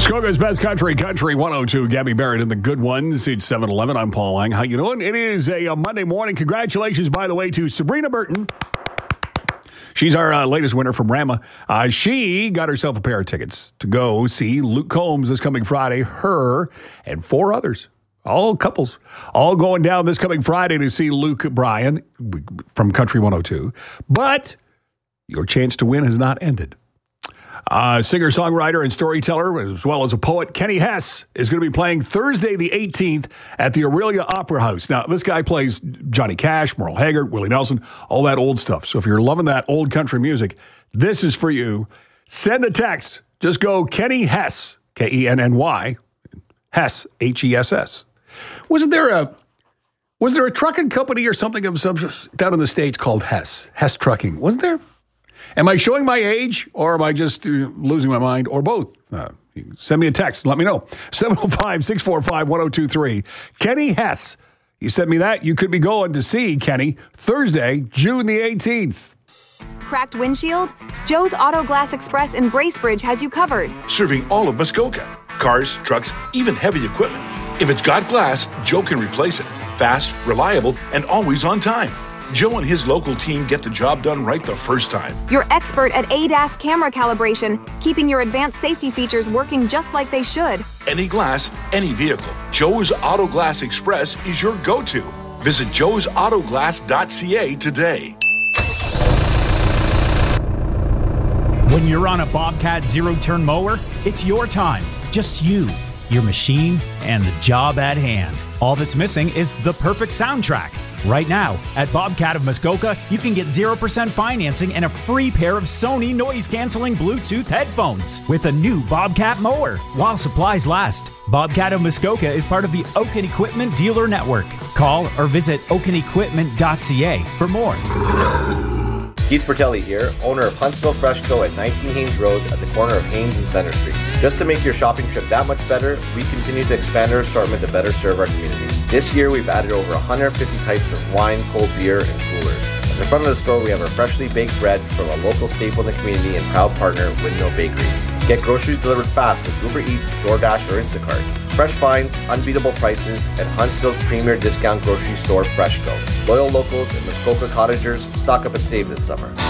Muskoka's Best Country, Country 102. Gabby Barrett and the good ones. It's 7-Eleven. I'm Paul Lang. How you doing? It is a Monday morning. Congratulations, by the way, to Sabrina Burton. She's our latest winner from Rama. She got herself a pair of tickets to go see Luke Combs this coming Friday. Her and 4 others, all couples, all going down this coming Friday to see Luke Bryan from Country 102. But your chance to win has not ended. Singer-songwriter and storyteller, as well as a poet, Kenny Hess, is going to be playing Thursday the 18th at the Aurelia Opera House. Now, this guy plays Johnny Cash, Merle Haggard, Willie Nelson, all that old stuff. So if you're loving that old country music, this is for you. Send a text. Just go Kenny Hess, Kenny, Hess, Hess. Was there a trucking company or something of some down in the States called Hess Trucking? Wasn't there? Am I showing my age, or am I just losing my mind, or both? Send me a text and let me know. 705-645-1023. Kenny Hess. You send me that, you could be going to see Kenny Thursday, June the 18th. Cracked windshield? Joe's Auto Glass Express in Bracebridge has you covered. Serving all of Muskoka. Cars, trucks, even heavy equipment. If it's got glass, Joe can replace it. Fast, reliable, and always on time. Joe and his local team get the job done right the first time. You're expert at ADAS camera calibration, keeping your advanced safety features working just like they should. Any glass, any vehicle. Joe's Auto Glass Express is your go-to. Visit joesautoglass.ca today. When you're on a Bobcat zero-turn mower, it's your time. Just you, your machine, and the job at hand. All that's missing is the perfect soundtrack. Right now, at Bobcat of Muskoka, you can get 0% financing and a free pair of Sony noise-canceling Bluetooth headphones with a new Bobcat mower while supplies last. Bobcat of Muskoka is part of the Oaken Equipment Dealer Network. Call or visit oakenequipment.ca for more. Keith Bertelli here, owner of Huntsville Fresh Co. at 19 Haynes Road at the corner of Haynes and Center Street. Just to make your shopping trip that much better, we continue to expand our assortment to better serve our community. This year, we've added over 150 types of wine, cold beer, and coolers. At the front of the store, we have our freshly baked bread from a local staple in the community and proud partner, Windmill Bakery. Get groceries delivered fast with Uber Eats, DoorDash, or Instacart. Fresh finds, unbeatable prices, and Huntsville's premier discount grocery store, FreshCo. Loyal locals and Muskoka cottagers, stock up and save this summer.